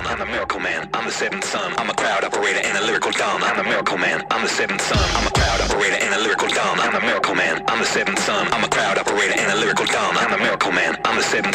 I'm the miracle man. I'm the seventh son. I'm a crowd operator and a lyrical don. I'm the miracle man. I'm the seventh son. I'm a crowd operator and a lyrical don. I'm the miracle man. I'm the seventh son. I'm a crowd operator and a lyrical don. I'm the miracle man. I'm the seventh